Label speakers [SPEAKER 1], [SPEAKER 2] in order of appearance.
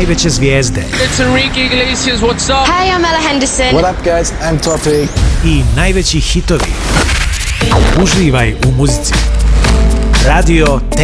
[SPEAKER 1] najveće zvijezde.
[SPEAKER 2] It's Enrique Iglesias, what's up?
[SPEAKER 3] Hey, I'm Ella Henderson.
[SPEAKER 4] What up guys, I'm Topi.
[SPEAKER 1] I najveći hitovi. Uživaj u muzici. Radio